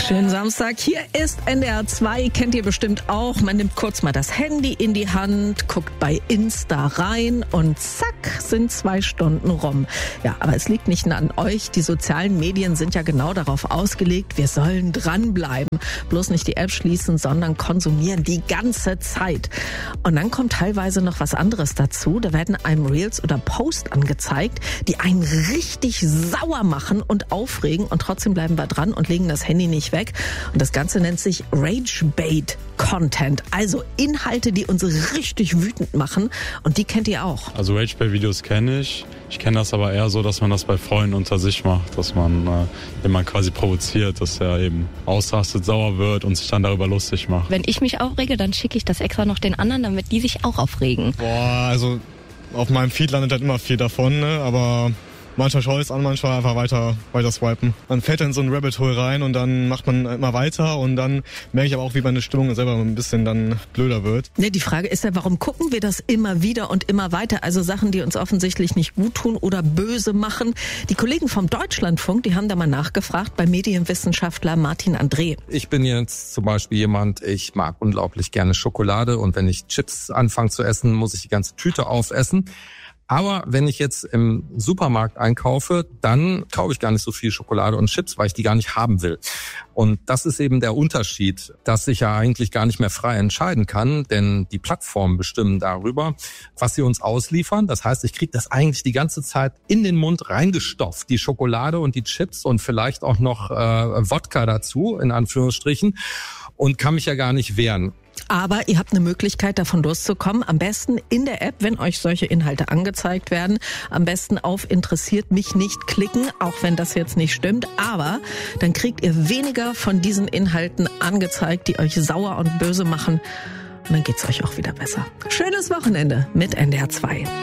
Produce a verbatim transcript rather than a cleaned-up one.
Schönen Samstag. Hier ist N D R zwei, kennt ihr bestimmt auch. Man nimmt kurz mal das Handy in die Hand, guckt bei Insta rein und zack, sind zwei Stunden rum. Ja, aber es liegt nicht nur an euch. Die sozialen Medien sind ja genau darauf ausgelegt, wir sollen dranbleiben. Bloß nicht die App schließen, sondern konsumieren die ganze Zeit. Und dann kommt teilweise noch was anderes dazu. Da werden einem Reels oder Posts angezeigt, die einen richtig sauer machen und aufregen. Und trotzdem bleiben wir dran und legen das Handy nicht weg. Und das Ganze nennt sich Rage-Bait-Content. Also Inhalte, die uns richtig wütend machen. Und die kennt ihr auch. Also Rage-Bait-Videos kenne ich. Ich kenne das aber eher so, dass man das bei Freunden unter sich macht. Dass man äh, jemanden quasi provoziert, dass er eben ausrastet, sauer wird und sich dann darüber lustig macht. Wenn ich mich aufrege, dann schicke ich das extra noch den anderen, damit die sich auch aufregen. Boah, also auf meinem Feed landet halt immer viel davon, ne? Aber manchmal schaue ich es an, manchmal einfach weiter, weiter swipen. Man fällt dann in so ein Rabbit Hole rein und dann macht man immer weiter und dann merke ich aber auch, wie meine Stimmung selber ein bisschen dann blöder wird. Ne, die Frage ist ja, warum gucken wir das immer wieder und immer weiter? Also Sachen, die uns offensichtlich nicht gut tun oder böse machen. Die Kollegen vom Deutschlandfunk, die haben da mal nachgefragt bei Medienwissenschaftler Martin André. Ich bin jetzt zum Beispiel jemand, ich mag unglaublich gerne Schokolade und wenn ich Chips anfange zu essen, muss ich die ganze Tüte aufessen. Aber wenn ich jetzt im Supermarkt einkaufe, dann kaufe ich gar nicht so viel Schokolade und Chips, weil ich die gar nicht haben will. Und das ist eben der Unterschied, dass ich ja eigentlich gar nicht mehr frei entscheiden kann, denn die Plattformen bestimmen darüber, was sie uns ausliefern. Das heißt, ich kriege das eigentlich die ganze Zeit in den Mund reingestopft, die Schokolade und die Chips und vielleicht auch noch äh, Wodka dazu, in Anführungsstrichen, und kann mich ja gar nicht wehren. Aber ihr habt eine Möglichkeit, davon loszukommen. Am besten in der App, wenn euch solche Inhalte angezeigt werden. Am besten auf Interessiert mich nicht klicken, auch wenn das jetzt nicht stimmt. Aber dann kriegt ihr weniger von diesen Inhalten angezeigt, die euch sauer und böse machen. Und dann geht's euch auch wieder besser. Schönes Wochenende mit N D R zwei.